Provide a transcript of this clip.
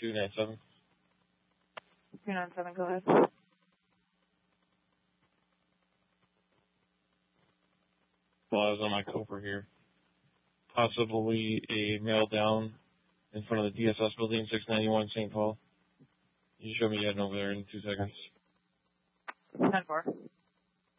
297. 297, go ahead. Well, I was on my Cobra here. Possibly a male down in front of the DSS building, 691 St. Paul. You show me heading over there in 2 seconds. 10-4.